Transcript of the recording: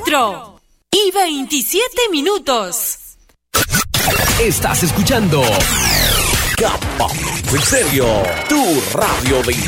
4:27. Estás escuchando Capa en Serio, tu radio de